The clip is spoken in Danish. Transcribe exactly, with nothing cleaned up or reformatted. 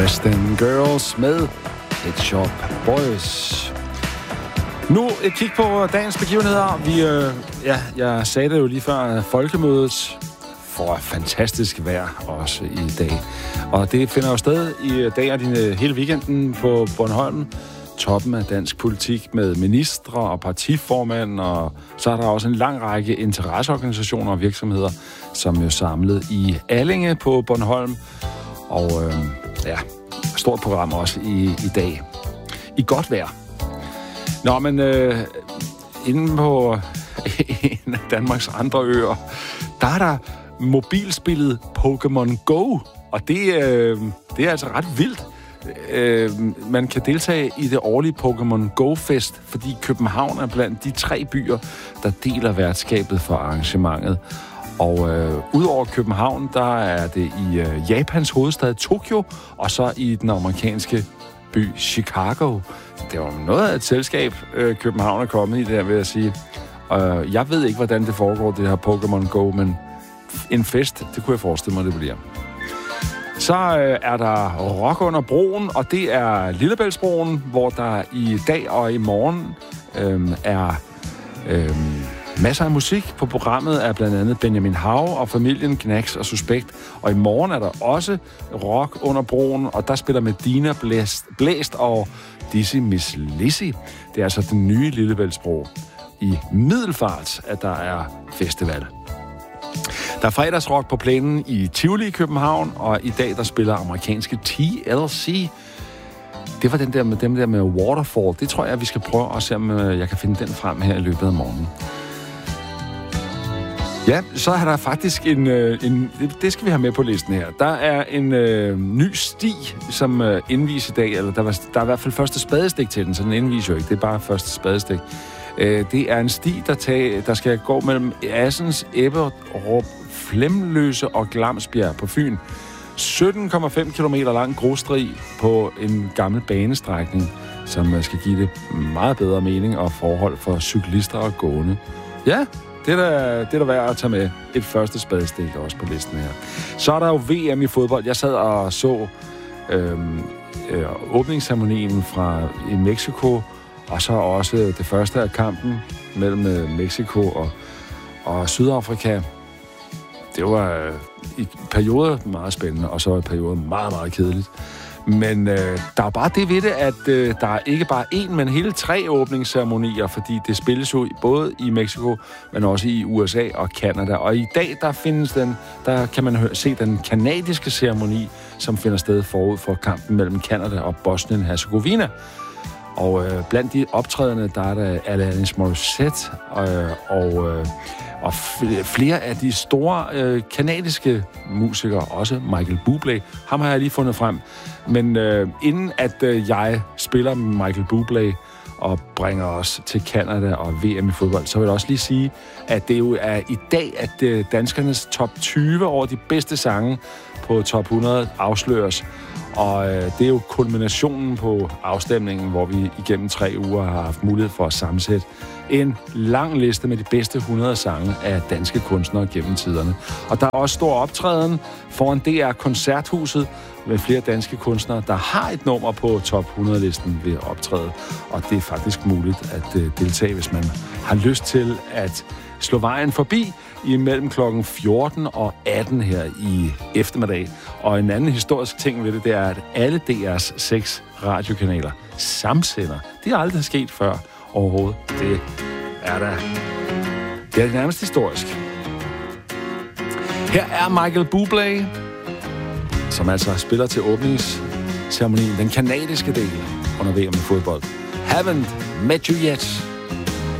West End Girls med Pet Shop Boys. Nu et kig på dagens begivenheder. Vi, øh, ja, jeg sagde det jo lige før, folkemødet får fantastisk vejr også i dag. Og det finder jo sted i dag og dine, hele weekenden på Bornholm. Toppen af dansk politik med ministre og partiformand, og så er der også en lang række interesseorganisationer og virksomheder, som er samlet i Allinge på Bornholm. Og øh, ja, stort program også i, i dag. I godt vejr. Nå, men øh, inde på en af Danmarks andre øer, der er der mobilspillet Pokémon Go, og det, øh, det er altså ret vildt. Øh, man kan deltage i det årlige Pokémon Go-fest, fordi København er blandt de tre byer, der deler værtskabet for arrangementet. Og øh, udover København, der er det i øh, Japans hovedstad Tokyo, og så i den amerikanske by Chicago. Det var noget af et selskab, øh, København er kommet i der, vil jeg sige. Og jeg ved ikke, hvordan det foregår, det her Pokémon Go, men en fest, det kunne jeg forestille mig, det bliver. Så øh, er der rock under broen, og det er Lillebæltsbroen, hvor der i dag og i morgen øh, er øh, masser af musik. På programmet er blandt andet Benjamin Hav og familien Knacks og Suspekt. Og i morgen er der også rock under broen, og der spiller Medina Blæst, Blæst og Dizzy Miss Lizzy. Det er altså den nye Lillebæltsbro i Middelfart, at der er festival. Der er fredagsrock på plænen i Tivoli i København, og i dag der spiller amerikanske T L C. Det var den der med dem der med Waterfall. Det tror jeg, vi skal prøve at se, om jeg kan finde den frem her i løbet af morgenen. Ja, så er der faktisk en, en... Det skal vi have med på listen her. Der er en øh, ny sti, som øh, indvies i dag. Eller der, var, der er i hvert fald første spadestik til den, så den indviser jo ikke. Det er bare første spadestik. Øh, det er en sti, der, tag, der skal gå mellem Assens, Ebberup, Flemløse og Glamsbjerg på Fyn. sytten komma fem kilometer lang grusstrig på en gammel banestrækning, som skal give det meget bedre mening og forhold for cyklister og gående. Ja, det er der, det er der værd at tage med. Et første spadestik også på listen her. Så er der jo V M i fodbold. Jeg sad og så øhm, øh, åbningsceremonien fra i Mexico, og så også det første af kampen mellem Mexico og, og Sydafrika. Det var øh, i perioder meget spændende, og så i perioder meget, meget kedeligt. Men øh, der er bare det ved det, at øh, der er ikke bare én, men hele tre åbningsceremonier, fordi det spilles jo både i Mexico, men også i U S A og Canada. Og i dag, der findes den, der kan man høre, se den kanadiske ceremoni, som finder sted forud for kampen mellem Canada og Bosnien-Herzegovina. Og øh, blandt de optrædende, der er der Alanis Morissette øh, og... Øh, Og flere af de store øh, kanadiske musikere, også Michael Bublé, ham har jeg lige fundet frem. Men øh, inden at øh, jeg spiller med Michael Bublé og bringer os til Canada og V M i fodbold, så vil jeg også lige sige, at det jo er i dag, at øh, danskernes top tyve over de bedste sange på top hundrede afsløres. Og øh, det er jo kulminationen på afstemningen, hvor vi igennem tre uger har haft mulighed for at sammensætte en lang liste med de bedste hundrede sange af danske kunstnere gennem tiderne. Og der er også stor optræden foran D R Koncerthuset med flere danske kunstnere, der har et nummer på top hundrede-listen ved optræde. Og det er faktisk muligt at øh, deltage, hvis man har lyst til at slå vejen forbi imellem klokken fjorten og atten her i eftermiddag. Og en anden historisk ting ved det, det er, at alle D R's seks radiokanaler samsender. Det er aldrig sket før overhovedet. Det er da... Det er nærmest historisk. Her er Michael Bublé, som altså spiller til åbningsceremonien, den kanadiske del under V M i fodbold. Haven't met you yet.